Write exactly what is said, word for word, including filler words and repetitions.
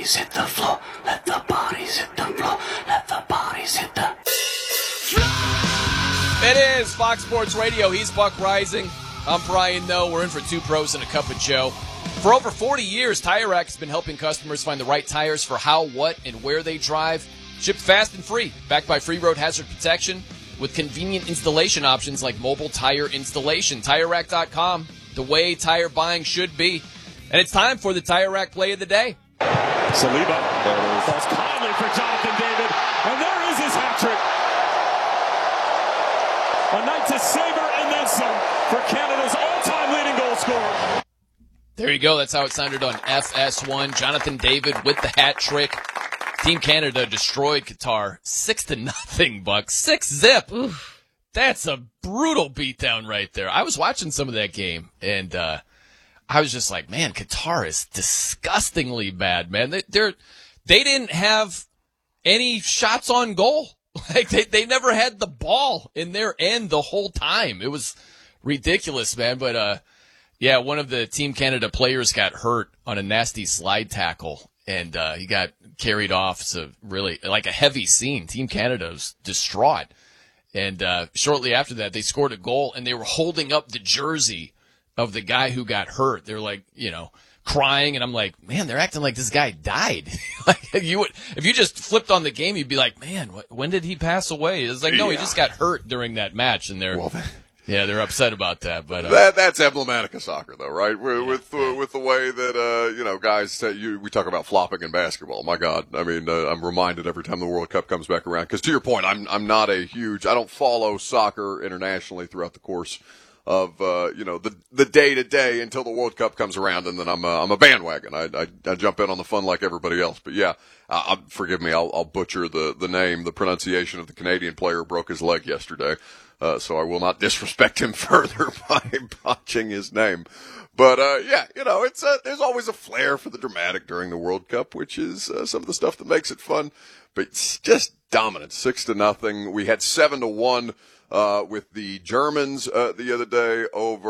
bodies hit the floor. Let the bodies hit the floor. Let the bodies hit the It is Fox Sports Radio. He's Buck Rising. I'm Brian Noe. We're in for two pros and a cup of Joe. For over forty years, Tire Rack has been helping customers find the right tires for how, what, and where they drive. Shipped fast and free, backed by free road hazard protection with convenient installation options like mobile tire installation. Tire Rack dot com, the way tire buying should be. And it's time for the Tire Rack play of the day. Saliba falls kindly for Jonathan David, and there is his hat trick. A night to savor and then some for Canada's all-time leading goal scorer. There you go. That's how it sounded on F S one. Jonathan David with the hat trick. Team Canada destroyed Qatar six to nothing. Buck six zip. Oof. That's a brutal beatdown right there. I was watching some of that game, and uh, I was just like, man, Qatar is disgustingly bad, man. They, they're they didn't have any shots on goal. Like they they never had the ball in their end the whole time. It was ridiculous, man. But uh, yeah, one of the Team Canada players got hurt on a nasty slide tackle, and uh, he got carried off. So really, like a heavy scene. Team Canada was distraught. And uh, shortly after that, they scored a goal, and they were holding up the jersey of the guy who got hurt. They're like, you know, crying, and I'm like, man, they're acting like this guy died. Like you would, if you just flipped on the game, you'd be like, man, what, when did he pass away? It's like, no, yeah. He just got hurt during that match, and they're. Well, Yeah, they're upset about that, but uh, that that's emblematic of soccer, though, right? With yeah, with, yeah. Uh, with the way that uh, you know, guys say you we talk about flopping in basketball. My God, I mean, uh, I'm reminded every time the World Cup comes back around. Because to your point, I'm I'm not a huge, I don't follow soccer internationally throughout the course of uh, you know the the day to day until the World Cup comes around, and then I'm a, I'm a bandwagon. I, I I jump in on the fun like everybody else. But yeah, uh, forgive me, I'll I'll butcher the the name, the pronunciation of the Canadian player who broke his leg yesterday. Uh, so I will not disrespect him further by botching his name. But, uh, yeah, you know, it's, uh, there's always a flair for the dramatic during the World Cup, which is, uh, some of the stuff that makes it fun. But it's just dominant. Six to nothing. We had seven to one, uh, with the Germans, uh, the other day over